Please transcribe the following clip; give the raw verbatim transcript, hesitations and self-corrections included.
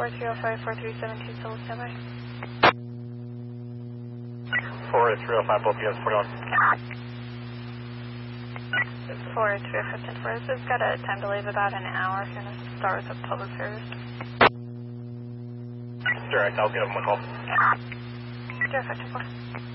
four three oh five, four three seven two, still standby. four three oh five, both units, forty-one. four three oh five, ten four. This has got a time delay of about an hour. If you're going to start with a public service. Direct, I'll give them a call. zero five two four.